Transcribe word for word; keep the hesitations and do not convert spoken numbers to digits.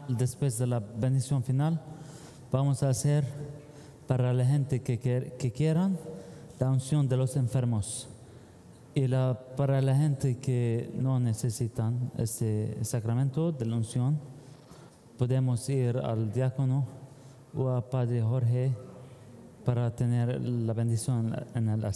después de la bendición final, vamos a hacer para la gente que, que, que quieran la unción de los enfermos. Y la, para la gente que no necesitan este sacramento de la unción, podemos ir al diácono o a Padre Jorge para tener la bendición en el